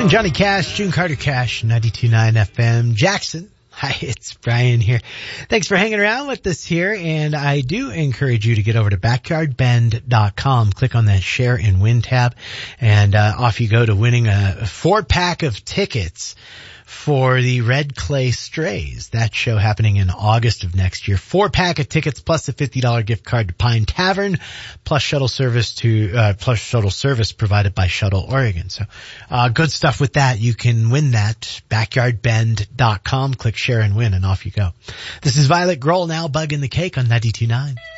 And Johnny Cash, June Carter Cash, 92.9 FM. Jackson. Hi, it's Brian here. Thanks for hanging around with us here. And I do encourage you to get over to backyardbend.com. Click on that share and win tab. And off you go to winning a 4-pack of tickets for the Red Clay Strays. That show happening in August of next year. 4-pack of tickets plus a $50 gift card to Pine Tavern, plus shuttle service provided by Shuttle Oregon. So, good stuff with that. You can win that. Backyardbend.com. Click share and win and off you go. This is Violet Grohl now, Bug in the Cake on 92.9.